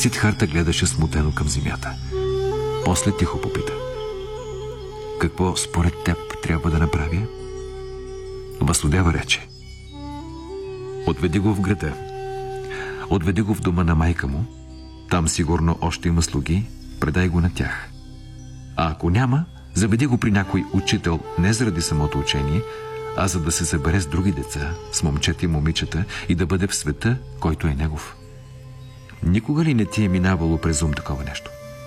Сидхарта гледаше смутено към земята. После тихо попита: какво според теб трябва да направя? Васудева рече: отведи го в града. Отведи го в дома на майка му. Там сигурно още има слуги. Предай го на тях. А ако няма, заведи го при някой учител не заради самото учение, а за да се събере с други деца, с момчета и момичета и да бъде в света, който е негов. Никога ли не ти е минавало през ум такова нещо?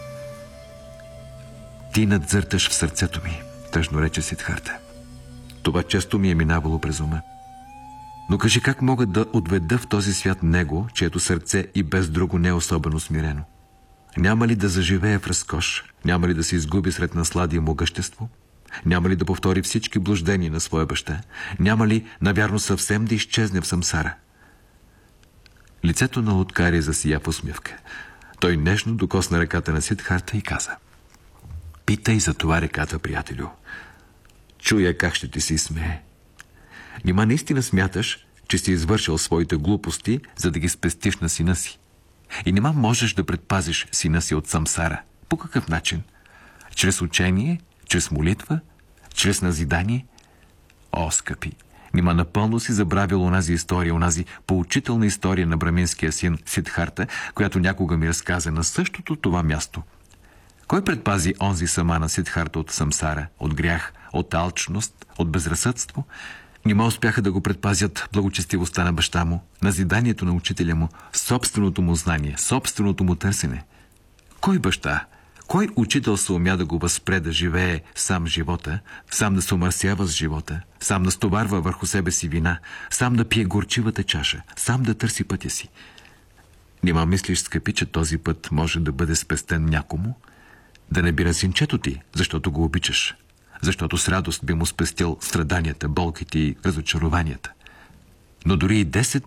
Ти надзърташ в сърцето ми, тъжно рече Сидхарта. Това често ми е минавало през ума. Но кажи, как мога да отведа в този свят него, чието сърце и без друго не е особено смирено? Няма ли да заживее в разкош? Няма ли да се изгуби сред наслади и могъщество? Няма ли да повтори всички блуждения на своя баща? Няма ли, навярно, съвсем да изчезне в самсара? Лицето на Уткари засия в усмивка. Той нежно докосна ръката на Сидхарта и каза: питай за това реката, приятелю. Чуя как ще ти се смее. Нима наистина смяташ, че си извършил своите глупости, за да ги спестиш на сина си? И нима можеш да предпазиш сина си от самсара? По какъв начин? Чрез учение? Чрез молитва? Чрез назидание? О, скъпи! Нима напълно си забравил онази история, онази поучителна история на браминския син Сидхарта, която някога ми разказа на същото това място. Кой предпази онзи сама на Сидхарта от самсара, от грях, от алчност, от безразсъдство? Нима успяха да го предпазят благочестивостта на баща му, назиданието на учителя му, собственото му знание, собственото му търсене? Кой баща, кой учител се умя да го възпре да живее сам живота, сам да се омърсява с живота, сам да стоварва върху себе си вина, сам да пие горчивата чаша, сам да търси пътя си? Нима мислиш, скъпи, че този път може да бъде спестен някому? Да не би на синчето ти, защото го обичаш, защото с радост би му спестил страданията, болките и разочарованията. Но дори и 10